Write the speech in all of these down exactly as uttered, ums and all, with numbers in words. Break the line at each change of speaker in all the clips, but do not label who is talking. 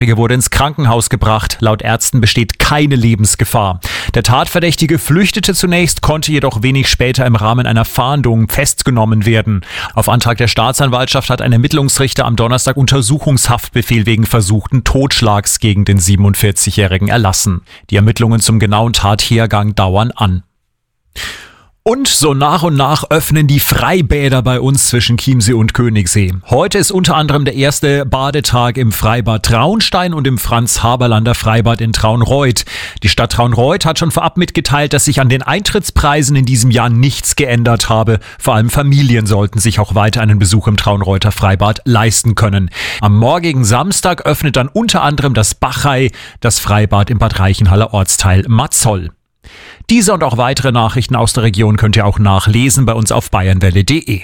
Er wurde ins Krankenhaus gebracht. Laut Ärzten besteht keine Lebensgefahr. Der Tatverdächtige flüchtete zunächst, konnte jedoch wenig später im Rahmen einer Fahndung festgenommen werden. Auf Antrag der Staatsanwaltschaft hat ein Ermittlungsrichter am Donnerstag Untersuchungshaftbefehl wegen versuchten Totschlags gegen den siebenundvierzigjährigen erlassen. Die Ermittlungen zum genauen Tathergang dauern an. Und so nach und nach öffnen die Freibäder bei uns zwischen Chiemsee und Königssee. Heute ist unter anderem der erste Badetag im Freibad Traunstein und im Franz-Haberlander Freibad in Traunreut. Die Stadt Traunreut hat schon vorab mitgeteilt, dass sich an den Eintrittspreisen in diesem Jahr nichts geändert habe. Vor allem Familien sollten sich auch weiter einen Besuch im Traunreuter Freibad leisten können. Am morgigen Samstag öffnet dann unter anderem das Bachei, das Freibad im Bad Reichenhaller Ortsteil Matzoll. Diese und auch weitere Nachrichten aus der Region könnt ihr auch nachlesen bei uns auf bayernwelle punkt de.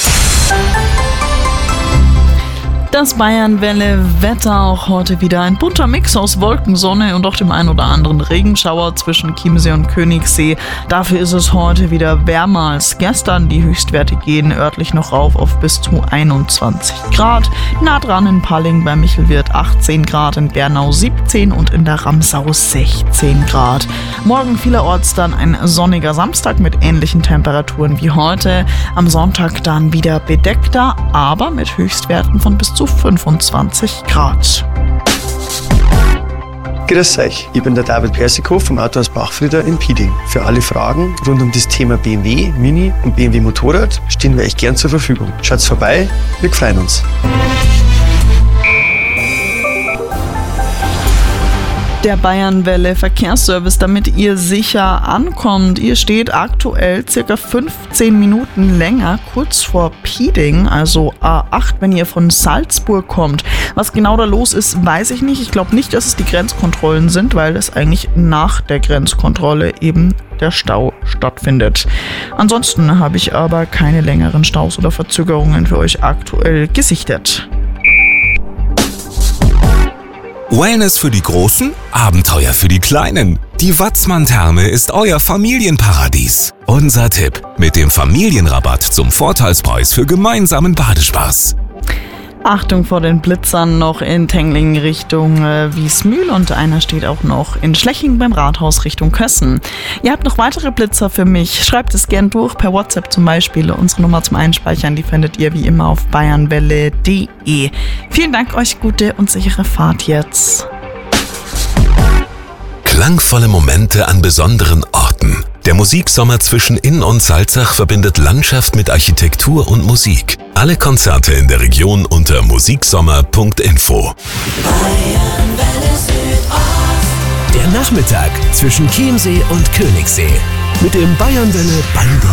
Das Bayernwelle-Wetter auch heute wieder ein bunter Mix aus Wolken, Sonne und auch dem ein oder anderen Regenschauer zwischen Chiemsee und Königssee. Dafür ist es heute wieder wärmer als gestern. Die Höchstwerte gehen örtlich noch rauf auf bis zu einundzwanzig Grad. Nah dran in Palling bei Michelwirth achtzehn Grad, in Bernau siebzehn und in der Ramsau sechzehn Grad. Morgen vielerorts dann ein sonniger Samstag mit ähnlichen Temperaturen wie heute. Am Sonntag dann wieder bedeckter, aber mit Höchstwerten von bis zu fünfundzwanzig Grad.
Grüß euch, ich bin der David Persikow vom Autohaus Bachfrieder in Pieding. Für alle Fragen rund um das Thema B M W, Mini und B M W Motorrad stehen wir euch gern zur Verfügung. Schaut's vorbei, wir freuen uns.
Der Bayernwelle Verkehrsservice, damit ihr sicher ankommt. Ihr steht aktuell circa fünfzehn Minuten länger kurz vor Pieding, also A acht, wenn ihr von Salzburg kommt. Was genau da los ist, weiß ich nicht. Ich glaube nicht, dass es die Grenzkontrollen sind, weil es eigentlich nach der Grenzkontrolle eben der Stau stattfindet. Ansonsten habe ich aber keine längeren Staus oder Verzögerungen für euch aktuell gesichtet.
Wellness für die Großen, Abenteuer für die Kleinen. Die Watzmann-Therme ist euer Familienparadies. Unser Tipp: mit dem Familienrabatt zum Vorteilspreis für gemeinsamen Badespaß.
Achtung vor den Blitzern noch in Tengling Richtung äh, Wiesmühl und einer steht auch noch in Schleching beim Rathaus Richtung Kössen. Ihr habt noch weitere Blitzer für mich, schreibt es gern durch, per WhatsApp zum Beispiel. Unsere Nummer zum Einspeichern, die findet ihr wie immer auf bayernwelle punkt de. Vielen Dank euch, gute und sichere Fahrt jetzt.
Klangvolle Momente an besonderen Orten. Der Musiksommer zwischen Inn und Salzach verbindet Landschaft mit Architektur und Musik. Alle Konzerte in der Region unter musiksommer punkt info.
Der Nachmittag zwischen Chiemsee und Königssee mit dem Bayernwelle Band.